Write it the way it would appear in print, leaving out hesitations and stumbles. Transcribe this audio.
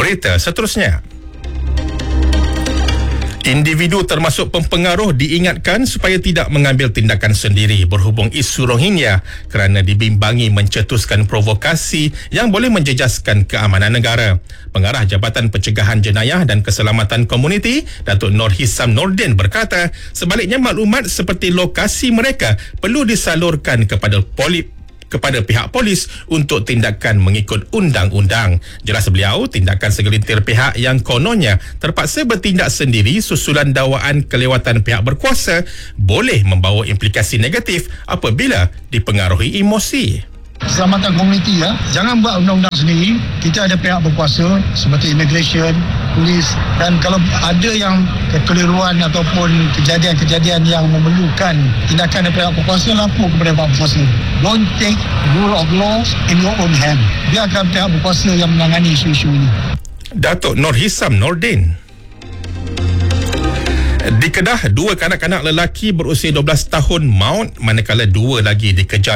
Berita seterusnya. Individu termasuk pempengaruh diingatkan supaya tidak mengambil tindakan sendiri berhubung isu Rohingya kerana dibimbangi mencetuskan provokasi yang boleh menjejaskan keamanan negara. Pengarah Jabatan Pencegahan Jenayah dan Keselamatan Komuniti, Datuk Nur Hissam Nordin berkata, sebaliknya maklumat seperti lokasi mereka perlu disalurkan kepada pihak polis untuk tindakan mengikut undang-undang. Jelas beliau, tindakan segelintir pihak yang kononnya terpaksa bertindak sendiri susulan dakwaan kelewatan pihak berkuasa boleh membawa implikasi negatif apabila dipengaruhi emosi. Keselamatan komuniti, jangan buat undang-undang sendiri. Kita ada pihak berkuasa seperti immigration, polis, dan kalau ada yang kekeliruan ataupun kejadian-kejadian yang memerlukan tindakan dari pihak berkuasa, lapor kepada pihak berkuasa. Don't take rule of law in your own hand. Biarkan pihak berkuasa yang menangani isu-isu ini. Datuk Nur Hissam Nordin. Di Kedah, 2 kanak-kanak lelaki berusia 12 tahun maut manakala 2 lagi dikejar